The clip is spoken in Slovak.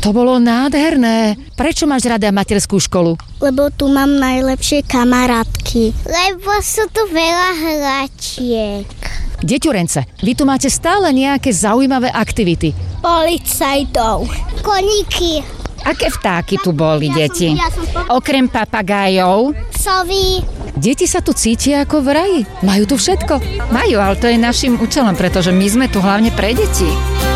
To bolo nádherné. Prečo máš rada materskú školu? Lebo tu mám najlepšie kamarátky. Lebo sú tu veľa hračiek. Deťurence, vy tu máte stále nejaké zaujímavé aktivity. Policajtov. Koníky. Aké vtáky tu boli, deti? Okrem papagájov? Sovy. Deti sa tu cítia ako v raji. Majú tu všetko. Majú, ale to je našim účelom, pretože my sme tu hlavne pre deti.